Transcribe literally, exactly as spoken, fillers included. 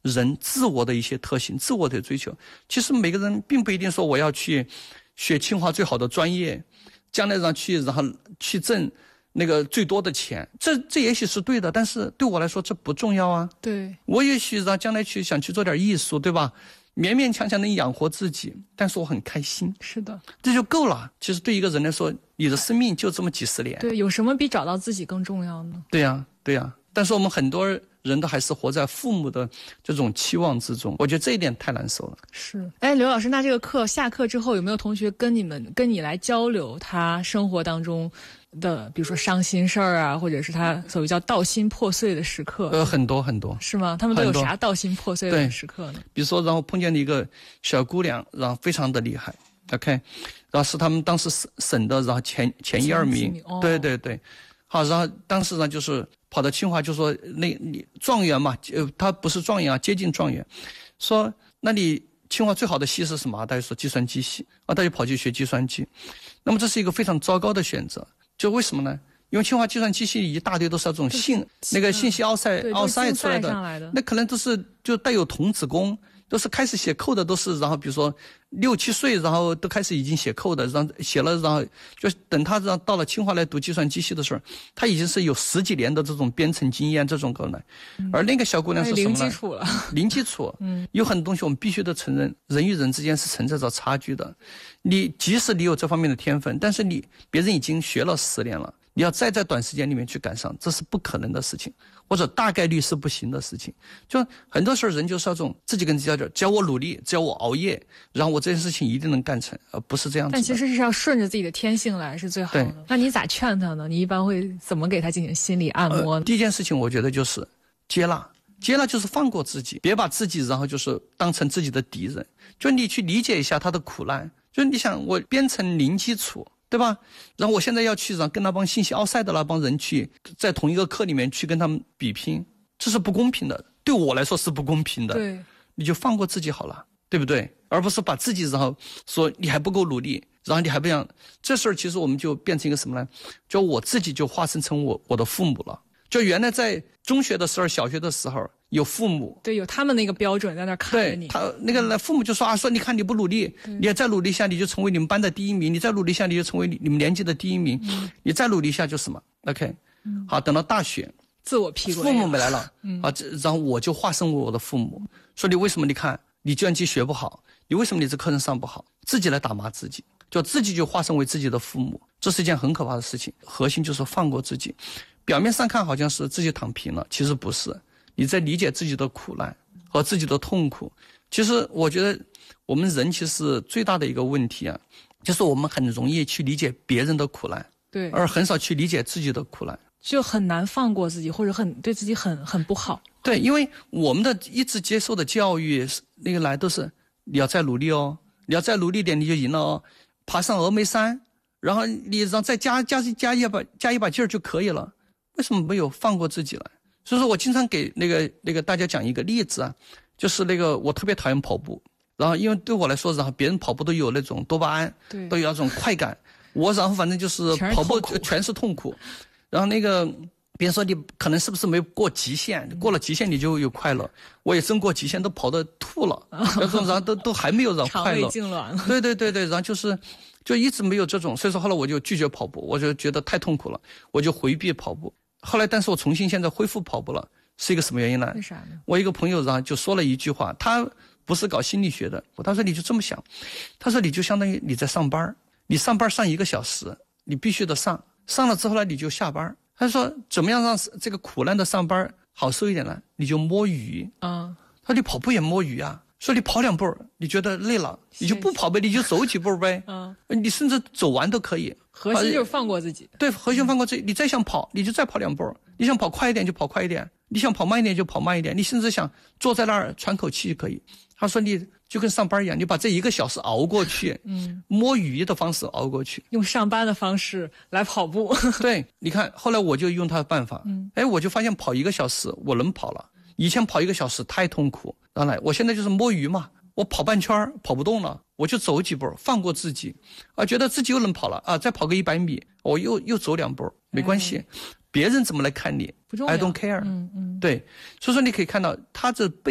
人自我的一些特性，自我的追求。其实每个人并不一定说我要去学清华最好的专业，将来让去然后去挣那个最多的钱，这这也许是对的，但是对我来说这不重要啊。 对， 我也许让将来去想去做点艺术，对吧？勉勉强强能养活自己，但是我很开心。 是的， 这就够了。其实对一个人来说，你的生命就这么几十年。 对，有什么比找到自己更重要呢？ 对呀、啊，对呀、啊。但是我们很多人都还是活在父母的这种期望之中，我觉得这一点太难受了。 是，哎，刘老师，那这个课下课之后，有没有同学跟你们跟你来交流他生活当中的，比如说伤心事儿啊，或者是他所谓叫道心破碎的时刻？ 呃，很多很多。 是吗？他们都有啥道心破碎的时刻呢？ 比如说，然后碰见了一个小姑娘，然后非常的厉害 ，OK， 然后是他们当时省省的，然后前前一二名， 哦、 对对对。好，然后当时呢，就是跑到清华，就说那你状元嘛，呃，他不是状元啊，接近状元，说那你清华最好的系是什么？大家说计算机系啊，他就跑去学计算机。那么这是一个非常糟糕的选择，就为什么呢？因为清华计算机系一大堆都是那种信那个信息奥赛奥赛出来 的, 来的， 那可能都是就带有童子功。都是开始写扣的，都是然后比如说六七岁，然后都开始已经写扣的，然后写了，然后就等他让到了清华来读计算机系的时候，他已经是有十几年的这种编程经验，这种可能。嗯、而那个小姑娘是什么呢？ 零基础了， 零基础。嗯，有很多东西我们必须得承认，人与人之间是存在着差距的。你即使你有这方面的天分，但是你别人已经学了十年了，你要再在短时间里面去赶上，这是不可能的事情。或者大概率是不行的事情，就很多时候人就是那种自己跟自己较劲，只要我努力，只要我熬夜，然后我这件事情一定能干成，而不是这样子。 但其实是要顺着自己的天性来是最好的。那你咋劝他呢？你一般会怎么给他进行心理按摩呢？ 呃、第一件事情，我觉得就是接纳，接纳就是放过自己，别把自己然后就是当成自己的敌人，就你去理解一下他的苦难。就你想，我编程零基础。对吧？然后我现在要去让跟那帮信息奥赛的那帮人去在同一个课里面去跟他们比拼，这是不公平的，对我来说是不公平的。 对， 你就放过自己好了，对不对？而不是把自己然后说你还不够努力，然后你还不想，这事儿其实我们就变成一个什么呢？就我自己就化身成我我的父母了。就原来在中学的时候、小学的时候有父母， 对，有他们那个标准在那看着你。 对，他那个父母就说啊，说你看你不努力，你也再努力一下，你就成为你们班的第一名；你再努力一下，你就成为你们年级的第一名；嗯、你再努力一下就什么 ？OK，、嗯、好，等到大学， 自我批父母没来了，嗯、啊，然后我就化身为我的父母，说你为什么？你看你计算机学不好，你为什么你这课程上不好？自己来打骂自己，就自己就化身为自己的父母，这是一件很可怕的事情。核心就是放过自己。表面上看好像是自己躺平了，其实不是，你在理解自己的苦难和自己的痛苦。其实我觉得我们人其实最大的一个问题啊，就是我们很容易去理解别人的苦难， 对， 而很少去理解自己的苦难， 就很难放过自己，或者很对自己很很不好。 对，因为我们的一直接受的教育那个来都是你要再努力哦，你要再努力点你就赢了哦，爬上峨眉山，然后你让再加加加一把加一把劲儿就可以了。为什么没有放过自己来？所以说我经常给那个那个大家讲一个例子啊，就是那个我特别讨厌跑步，然后因为对我来说，然后别人跑步都有那种多巴胺， 对， 都有那种快感，我然后反正就是跑步全是痛苦，然后那个别人说你可能是不是没过极限，过了极限你就有快乐，我也真过极限都跑得吐了，然后都都还没有让快乐， 肠胃痉挛了， 对对对对，然后就是。就一直没有这种，所以说后来我就拒绝跑步，我就觉得太痛苦了，我就回避跑步。后来，但是我重新现在恢复跑步了，是一个什么原因呢？ 为啥呢？ 我一个朋友然后就说了一句话，他不是搞心理学的，他说你就这么想，他说你就相当于你在上班，你上班上一个小时，你必须得上，上了之后呢你就下班。他说怎么样让这个苦难的上班好受一点呢？你就摸鱼啊。他说你跑步也摸鱼啊。说你跑两步你觉得累了，你就不跑呗，你就走几步呗，嗯，你甚至走完都可以。 核心就是放过自己。 对，核心放过自己。你再想跑，你就再跑两步；你想跑快一点就跑快一点，你想跑慢一点就跑慢一点。你甚至想坐在那儿喘口气就可以。他说你就跟上班一样，你把这一个小时熬过去，嗯，摸鱼的方式熬过去， 用上班的方式来跑步。 对，你看后来我就用他的办法，嗯，哎，我就发现跑一个小时我能跑了。以前跑一个小时太痛苦，当然我现在就是摸鱼嘛，我跑半圈跑不动了，我就走几步，放过自己，啊，觉得自己又能跑了啊，再跑个一百米，我又又走两步，没关系，哎、别人怎么来看你，不重要 ，I don't care， 嗯嗯，对，所以说你可以看到他这背